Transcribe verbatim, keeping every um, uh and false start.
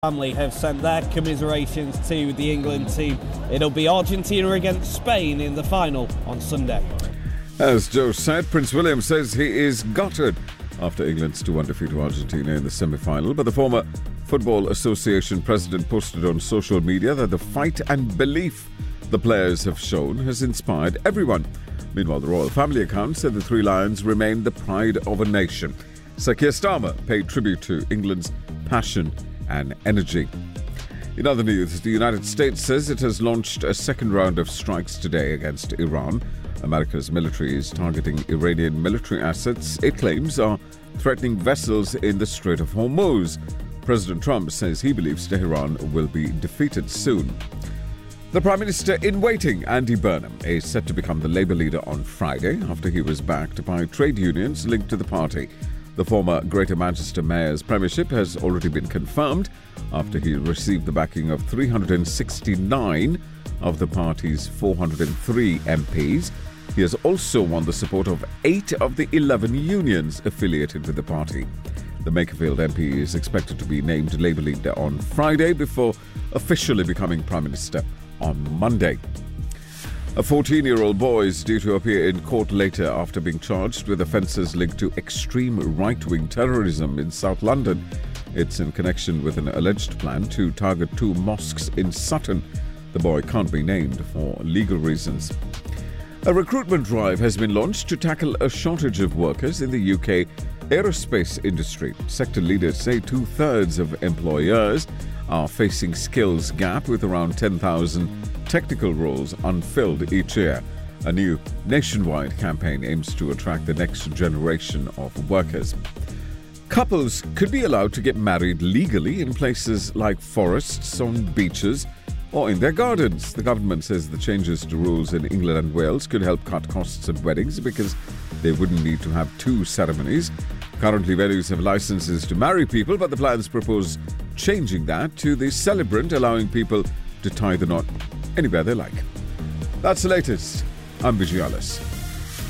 Family have sent their commiserations to the England team. It'll be Argentina against Spain in the final on Sunday. As Joe said, Prince William says he is gutted after England's two one defeat to Argentina in the semi-final, but the former Football Association president posted on social media that the fight and belief the players have shown has inspired everyone. Meanwhile, the royal family account said the Three Lions remain the pride of a nation. Sir Keir Starmer paid tribute to England's passion and energy. In other news, the United States says it has launched a second round of strikes today against Iran. America's military is targeting Iranian military assets it claims are threatening vessels in the Strait of Hormuz. President Trump says he believes Tehran will be defeated soon. The Prime Minister in waiting, Andy Burnham, is set to become the Labour leader on Friday after he was backed by trade unions linked to the party. The former Greater Manchester Mayor's premiership has already been confirmed after he received the backing of three hundred sixty-nine of the party's four hundred three M Ps. He has also won the support of eight of the eleven unions affiliated with the party. The Makerfield M P is expected to be named Labour leader on Friday before officially becoming Prime Minister on Monday. A fourteen-year-old boy is due to appear in court later after being charged with offences linked to extreme right-wing terrorism in South London. It's in connection with an alleged plan to target two mosques in Sutton. The boy can't be named for legal reasons. A recruitment drive has been launched to tackle a shortage of workers in the U K aerospace industry. Sector leaders say two-thirds of employers are facing skills gap, with around ten thousand technical roles unfilled each year. A new nationwide campaign aims to attract the next generation of workers. Couples could be allowed to get married legally in places like forests, on beaches, or in their gardens. The government says the changes to rules in England and Wales could help cut costs of weddings because they wouldn't need to have two ceremonies. Currently, venues have licenses to marry people, but the plans propose changing that to the celebrant allowing people to tie the knot anywhere they like. That's the latest. I'm Vijay Alice.